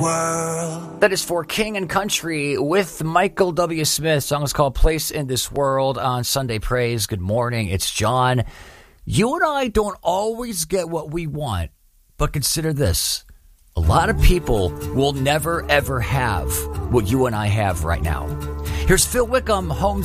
world. That is for King and Country with Michael W. Smith. Song is called Place in This World on Sunday Praise. Good morning. It's John. You and I don't always get what we want, but consider this. A lot of people will never, ever have what you and I have right now. Here's Phil Wickham, Home